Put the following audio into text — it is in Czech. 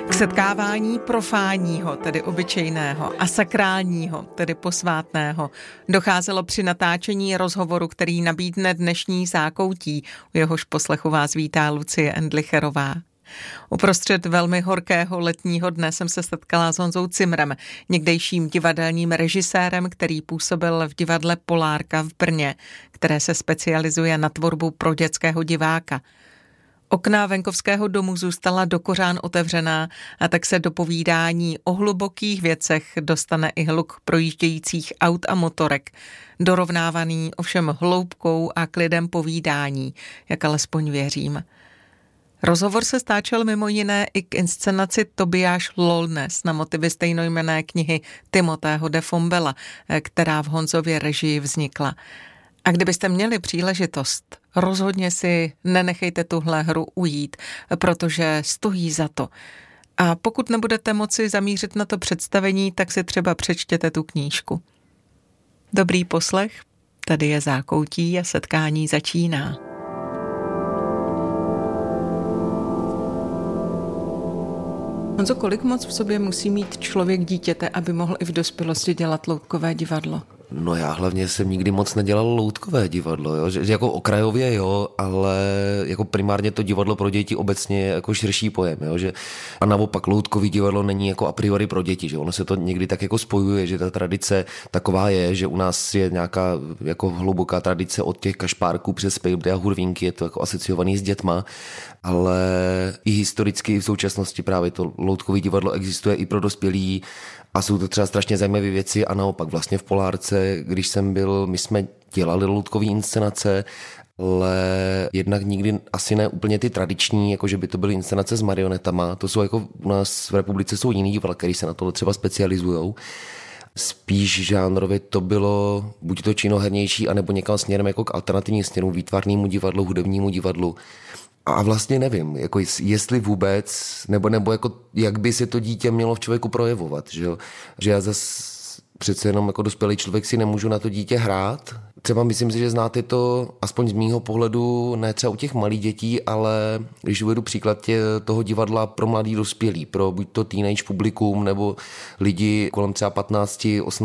K setkávání profánního, tedy obyčejného, a sakrálního, tedy posvátného, docházelo při natáčení rozhovoru, který nabídne dnešní Zákoutí. U jehož poslechu vás vítá Lucie Endlicherová. Uprostřed velmi horkého letního dne jsem se setkala s Honzou Zimrem, někdejším divadelním režisérem, který působil v divadle Polárka v Brně, které se specializuje na tvorbu pro dětského diváka. Okna venkovského domu zůstala dokořán otevřená a tak se do povídání o hlubokých věcech dostane i hluk projíždějících aut a motorek, dorovnávaný ovšem hloubkou a klidem povídání, jak alespoň věřím. Rozhovor se stáčel mimo jiné i k inscenaci Tobiáš Lolnes na motivy stejnojmenné knihy Timotého de Fombella, která v Honzově režii vznikla. A kdybyste měli příležitost, rozhodně si nenechejte tuhle hru ujít, protože stojí za to. A pokud nebudete moci zamířit na to představení, tak si třeba přečtěte tu knížku. Dobrý poslech, tady je Zákoutí a setkání začíná. Honzo, kolik moc v sobě musí mít člověk dítěte, aby mohl i v dospělosti dělat loutkové divadlo? No já hlavně jsem nikdy moc nedělal loutkové divadlo, jo? Že jako okrajově jo, ale jako primárně to divadlo pro děti obecně je jako širší pojem, jo? Že a naopak loutkový divadlo není jako a priori pro děti, že ono se to někdy tak jako spojuje, že ta tradice taková je, že u nás je nějaká jako hluboká tradice od těch kašpárků přes pejbdy a hurvínky, je to jako asociovaný s dětma, ale i historicky v současnosti právě to loutkové divadlo existuje i pro dospělí. A jsou to třeba strašně zajímavé věci a naopak vlastně v Polárce, když jsem byl, my jsme dělali loutkové inscenace, ale jednak nikdy asi ne úplně ty tradiční, jako že by to byly inscenace s marionetama. To jsou jako u nás v republice jsou jiný divadla, který se na tohle třeba specializujou. Spíš žánrově to bylo buď to činohernější, anebo někam směrem jako k alternativním směrům, výtvarnému divadlu, hudebnímu divadlu. A vlastně nevím, jako jestli vůbec, nebo jako jak by se to dítě mělo v člověku projevovat, že jo? Že já zase přece jenom jako dospělý člověk si nemůžu na to dítě hrát. Třeba myslím si, že znáte to, aspoň z mýho pohledu, ne třeba u těch malých dětí, ale když uvedu příklad toho divadla pro mladý dospělí, pro buď to teenage publikum, nebo lidi kolem třeba 15, 18